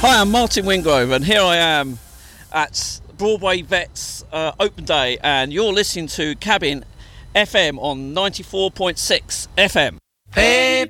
Hi, I'm Martin Wingrove, and here I am at Broadway Vets Open Day, and you're listening to Cabin FM on 94.6 FM. Hey,